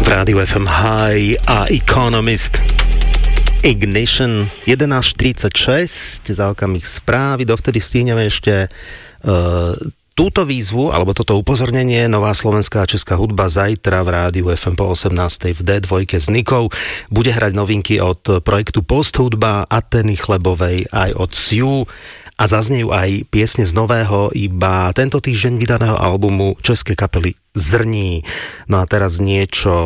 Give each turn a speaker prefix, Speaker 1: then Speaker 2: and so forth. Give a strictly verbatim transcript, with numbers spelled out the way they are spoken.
Speaker 1: Rádiu ef em High a Economist. Ignition jedenásť tridsaťšesť, za okamih správy, dovtedy stíneme ešte uh, túto výzvu, alebo toto upozornenie. Nová slovenská a česká hudba zajtra v Rádiu ef em po osemnástej v dé dva s Nikou bude hrať novinky od projektu Posthudba, Ateny Chlebovej, aj od Siu a zaznejú aj piesne z nového, iba tento týždeň vydaného albumu českej kapely Zrní. No a teraz niečo